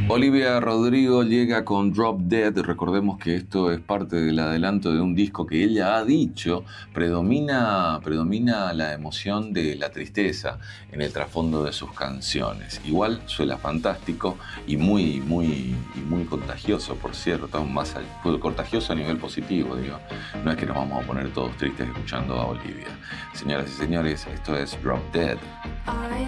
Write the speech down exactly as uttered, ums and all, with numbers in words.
Olivia Rodrigo llega con Drop Dead. Recordemos que esto es parte del adelanto de un disco que ella ha dicho predomina, predomina la emoción de la tristeza en el trasfondo de sus canciones. Igual suena fantástico y muy, muy, y muy contagioso, por cierto, más al, contagioso a nivel positivo, digo. No es que nos vamos a poner todos tristes escuchando a Olivia. Señoras y señores, esto es Drop Dead.